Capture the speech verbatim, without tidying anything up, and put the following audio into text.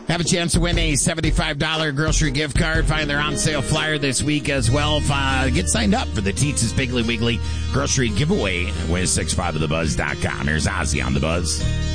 Have a chance to win a seventy-five dollars grocery gift card. Find their on-sale flyer this week as well. Uh, get signed up for the Teats' Piggly Wiggly grocery giveaway with six five of the buzz dot com. Here's Ozzy on the Buzz.